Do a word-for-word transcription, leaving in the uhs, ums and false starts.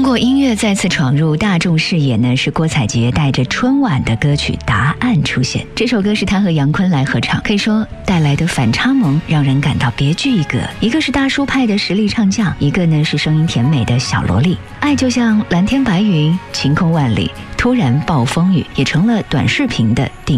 中国音乐再次闯入大众视野呢，是郭采洁带着春晚的歌曲《答案》出现。这首歌是她和杨坤来合唱，可以说带来的反差萌让人感到别具一格。一个是大叔派的实力唱将，一个呢是声音甜美的小萝莉。爱就像蓝天白云，晴空万里，突然暴风雨，也成了短视频的定